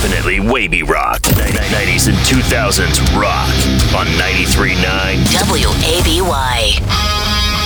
definitely wavy rock. 90s and 2000s rock on 93.9 WABY.